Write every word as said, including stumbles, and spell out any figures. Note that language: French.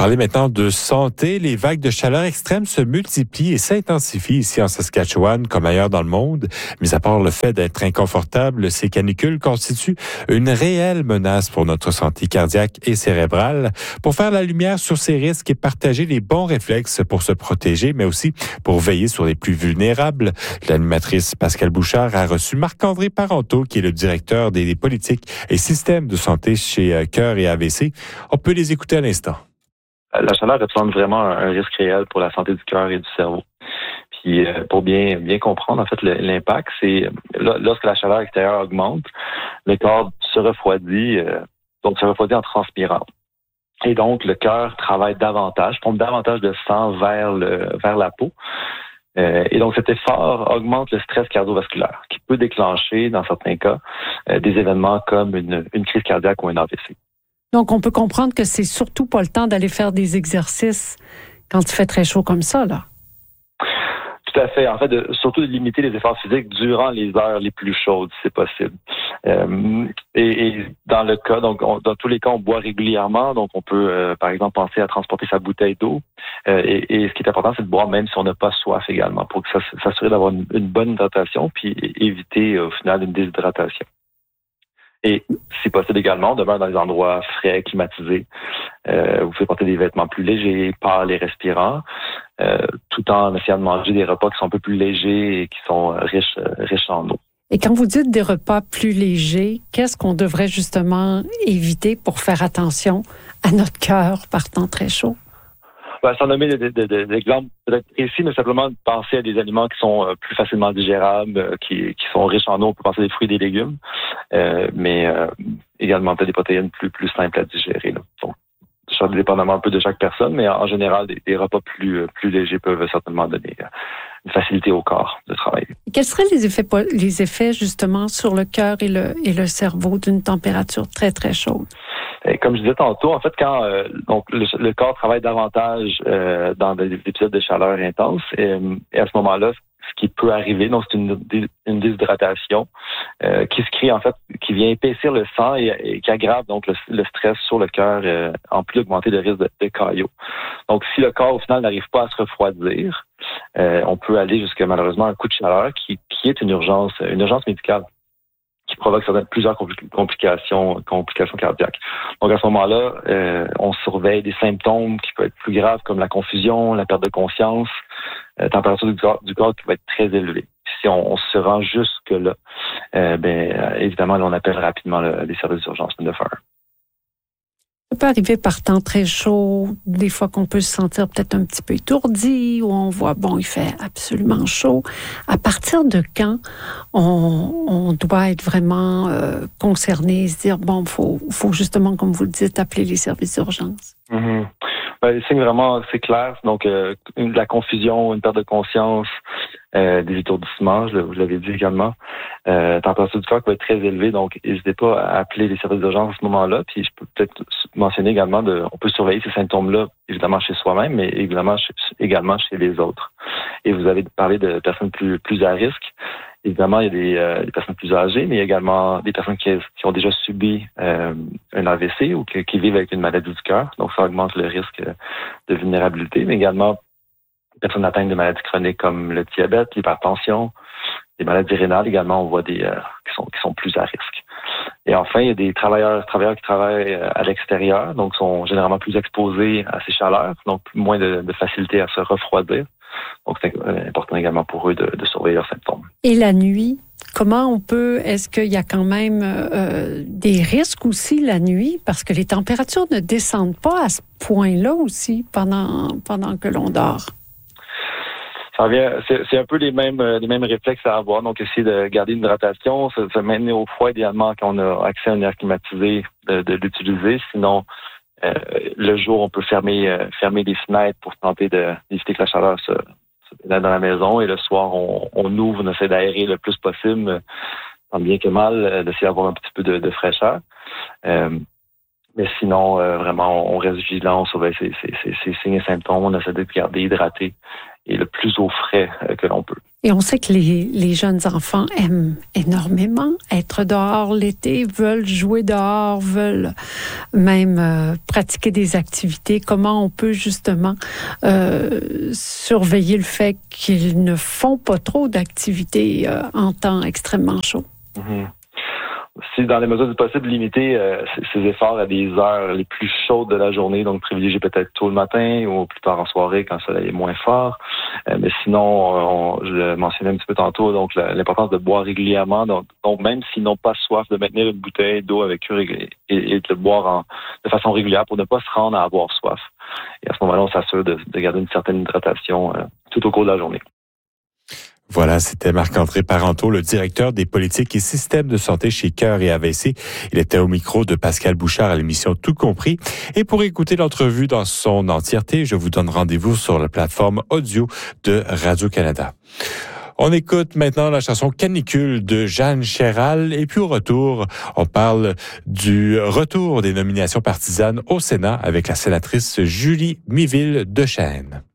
Parler maintenant de santé. Les vagues de chaleur extrême se multiplient et s'intensifient ici en Saskatchewan comme ailleurs dans le monde. Mis à part le fait d'être inconfortable, ces canicules constituent une réelle menace pour notre santé cardiaque et cérébrale. Pour faire la lumière sur ces risques et partager les bons réflexes pour se protéger, mais aussi pour veiller sur les plus vulnérables, l'animatrice Pascale Bouchard a reçu Marc-André Parenteau, qui est le directeur des politiques et systèmes de santé chez Cœur et A V C. On peut les écouter à l'instant. La chaleur représente vraiment un risque réel pour la santé du cœur et du cerveau. Puis euh, pour bien bien comprendre en fait le, l'impact, c'est là, lorsque la chaleur extérieure augmente, le corps se refroidit, euh, donc se refroidit en transpirant. Et donc le cœur travaille davantage, pompe davantage de sang vers le vers la peau. Euh, et donc cet effort augmente le stress cardiovasculaire, qui peut déclencher dans certains cas euh, des événements comme une, une crise cardiaque ou un A V C. Donc, on peut comprendre que c'est surtout pas le temps d'aller faire des exercices quand il fait très chaud comme ça, là. Tout à fait. En fait, de, surtout de limiter les efforts physiques durant les heures les plus chaudes, si c'est possible. Euh, et, et dans le cas, donc, on, dans tous les cas, on boit régulièrement. Donc, on peut, euh, par exemple, penser à transporter sa bouteille d'eau. Euh, et, et ce qui est important, c'est de boire même si on n'a pas soif également, pour que ça, s'assurer d'avoir une, une bonne hydratation, puis éviter, au final, une déshydratation. Et si possible également, on demeure dans des endroits frais, climatisés. Euh, vous pouvez porter des vêtements plus légers, pâles et respirants, euh, tout en essayant de manger des repas qui sont un peu plus légers et qui sont riches, riches en eau. Et quand vous dites des repas plus légers, qu'est-ce qu'on devrait justement éviter pour faire attention à notre cœur par temps très chaud? Ben, sans nommer des, des, des, des exemples peut-être précis, mais simplement de penser à des aliments qui sont euh, plus facilement digérables, euh, qui, qui sont riches en eau. On peut penser à des fruits et des légumes, euh, mais euh, également peut-être des protéines plus, plus simples à digérer. Là. Donc, ça dépendamment un peu de chaque personne, mais en, en général, des, des repas plus, plus légers peuvent certainement donner euh, une facilité au corps de travailler. Quels seraient les effets, les effets justement sur le cœur et le, et le cerveau d'une température très, très chaude? Comme je disais tantôt, en fait, quand euh, donc le, le corps travaille davantage euh, dans des épisodes de chaleur intense, et, et à ce moment-là, ce qui peut arriver, donc c'est une, une déshydratation euh, qui se crée en fait, qui vient épaissir le sang et, et qui aggrave donc le, le stress sur le cœur, euh, en plus d'augmenter le risque de, de caillots. Donc, si le corps au final n'arrive pas à se refroidir, euh, on peut aller jusqu'à malheureusement un coup de chaleur qui, qui est une urgence, une urgence médicale, qui provoque certaines, plusieurs complications, complications cardiaques. Donc, à ce moment-là, euh, on surveille des symptômes qui peuvent être plus graves, comme la confusion, la perte de conscience, la euh, température du corps, du corps qui va être très élevée. Si on, on se rend jusque-là, euh, ben, euh, évidemment, là, on appelle rapidement le, les services d'urgence neuf un un. Ça peut arriver par temps très chaud, des fois qu'on peut se sentir peut-être un petit peu étourdi, ou on voit, bon, il fait absolument chaud. À partir de quand on, on doit être vraiment euh, concerné, se dire, bon, il faut, faut justement, comme vous le dites, appeler les services d'urgence? Mm-hmm. Ben, les signes vraiment, c'est clair. Donc, euh, de la confusion, une perte de conscience, euh, des étourdissements, je, je l'avais dit également. Euh, température du corps qui va être très élevée, donc n'hésitez pas à appeler les services d'urgence à ce moment-là. Puis je peux peut-être mentionner également, de, on peut surveiller ces symptômes-là, évidemment chez soi-même, mais évidemment chez, également chez les autres. Et vous avez parlé de personnes plus, plus à risque. Évidemment, il y a des, euh, des personnes plus âgées, mais il y a également des personnes qui, qui ont déjà subi euh, un A V C ou qui, qui vivent avec une maladie du cœur. Donc, ça augmente le risque de vulnérabilité, mais également des personnes atteintes de maladies chroniques comme le diabète, l'hypertension, les maladies rénales également, on voit des euh, qui sont qui sont plus à risque. Et enfin, il y a des travailleurs travailleurs qui travaillent à l'extérieur, donc sont généralement plus exposés à ces chaleurs, donc moins de, de facilité à se refroidir. Donc, c'est important également pour eux de, de surveiller leurs symptômes. Et la nuit, comment on peut, est-ce qu'il y a quand même euh, des risques aussi la nuit? Parce que les températures ne descendent pas à ce point-là aussi pendant, pendant que l'on dort. Ça revient, c'est, c'est un peu les mêmes, les mêmes réflexes à avoir. Donc, essayer de garder une hydratation, se, se maintenir au froid idéalement quand on a accès à un air climatisé, de, de l'utiliser. Sinon, euh, le jour, on peut fermer, euh, fermer les fenêtres pour tenter de, d'éviter que la chaleur se, se pénètre dans la maison. Et le soir, on, on ouvre, on essaie d'aérer le plus possible, tant bien que mal, d'essayer d'avoir un petit peu de, de fraîcheur. Euh, Mais sinon, euh, vraiment, on reste vigilant, on surveille ces, ces, ces, ces signes et symptômes. On essaie de garder hydraté et le plus au frais euh, que l'on peut. Et on sait que les, les jeunes enfants aiment énormément être dehors l'été, veulent jouer dehors, veulent même euh, pratiquer des activités. Comment on peut justement euh, surveiller le fait qu'ils ne font pas trop d'activités euh, en temps extrêmement chaud? Mm-hmm. C'est dans les mesures du possible limiter euh, ces efforts à des heures les plus chaudes de la journée, donc privilégier peut-être tôt le matin ou plus tard en soirée quand le soleil est moins fort. Euh, mais sinon, on, je le mentionnais un petit peu tantôt, donc la, l'importance de boire régulièrement. Donc, donc même s'ils n'ont pas soif, de maintenir une bouteille d'eau avec eux et, et, et de le boire en, de façon régulière pour ne pas se rendre à avoir soif. Et à ce moment-là, on s'assure de, de garder une certaine hydratation euh, tout au cours de la journée. Voilà, c'était Marc-André Parenteau, le directeur des politiques et systèmes de santé chez Cœur et A V C. Il était au micro de Pascal Bouchard à l'émission Tout compris. Et pour écouter l'entrevue dans son entièreté, je vous donne rendez-vous sur la plateforme audio de Radio-Canada. On écoute maintenant la chanson Canicule de Jeanne Chéral. Et puis au retour, on parle du retour des nominations partisanes au Sénat avec la sénatrice Julie Miville-Dechaine.